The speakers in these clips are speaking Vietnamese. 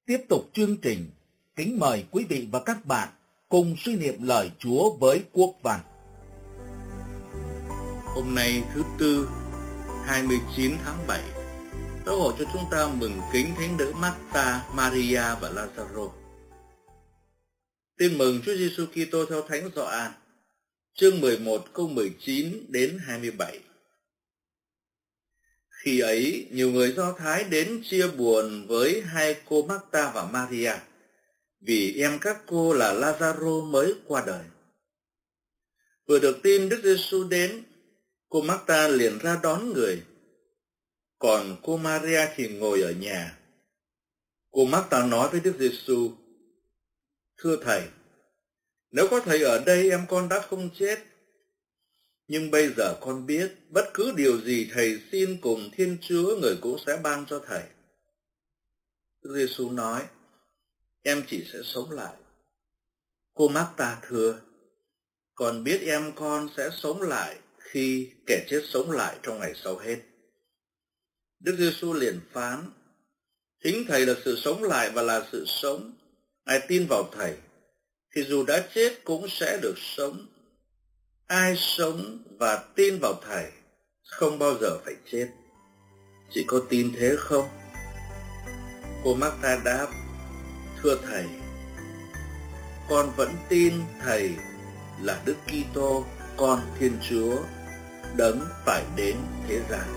Tiếp tục chương trình, kính mời quý vị và các bạn cùng suy niệm lời Chúa với Quốc Văn. Hôm nay thứ Tư, 29 tháng 7, Giáo hội cho chúng ta mừng kính Thánh nữ Martha, Maria và Lazaro. Tin mừng Chúa Giêsu Kitô theo Thánh Gioan, chương 11 câu 19 đến 27. Khi ấy, nhiều người Do Thái đến chia buồn với hai cô Martha và Maria, vì em các cô là Lazaro mới qua đời. Vừa được tin Đức Giêsu đến, cô Martha liền ra đón người, còn cô Maria thì ngồi ở nhà. Cô Martha nói với Đức Giêsu: "Thưa Thầy, nếu có Thầy ở đây em con đã không chết. Nhưng bây giờ con biết bất cứ điều gì Thầy xin cùng Thiên Chúa người cũng sẽ ban cho Thầy." Đức Giêsu nói: "Em chỉ sẽ sống lại." Cô Martha thưa: "Con biết em con sẽ sống lại khi kẻ chết sống lại trong ngày sau hết." Đức Giêsu liền phán: "Chính Thầy là sự sống lại và là sự sống. Ai tin vào Thầy thì dù đã chết cũng sẽ được sống. Ai sống và tin vào Thầy không bao giờ phải chết. Chị có tin thế không?" Cô Martha đáp: "Thưa Thầy, con vẫn tin Thầy là Đức Kitô, con Thiên Chúa, đấng phải đến thế gian."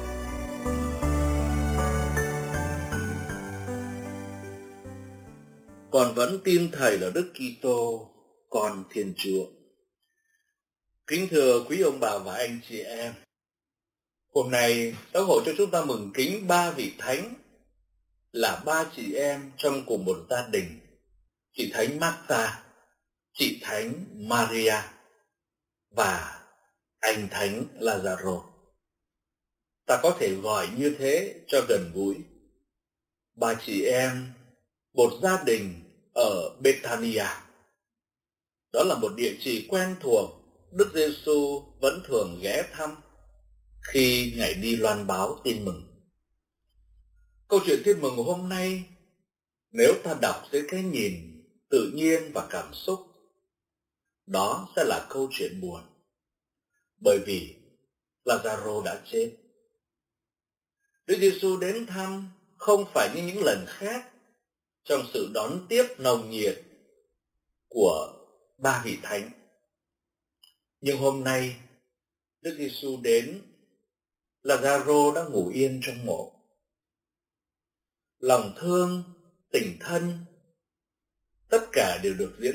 Con vẫn tin Thầy là Đức Kitô, con Thiên Chúa. Kính thưa quý ông bà và anh chị em, hôm nay Giáo hội cho chúng ta mừng kính ba vị thánh, là ba chị em trong cùng một gia đình: chị thánh Martha, chị thánh Maria và anh thánh Lazaro. Ta có thể gọi như thế cho gần gũi. Ba chị em, một gia đình ở Bethania. Đó là một địa chỉ quen thuộc Đức Giêsu vẫn thường ghé thăm khi Ngài đi loan báo tin mừng. Câu chuyện tin mừng hôm nay, nếu ta đọc dưới cái nhìn tự nhiên và cảm xúc, đó sẽ là câu chuyện buồn, bởi vì Lazaro đã chết. Đức Giêsu đến thăm không phải như những lần khác trong sự đón tiếp nồng nhiệt của ba vị thánh. Nhưng hôm nay, Đức Giêsu đến, Lazaro đã ngủ yên trong mộ. Lòng thương, tình thân, tất cả đều được diễn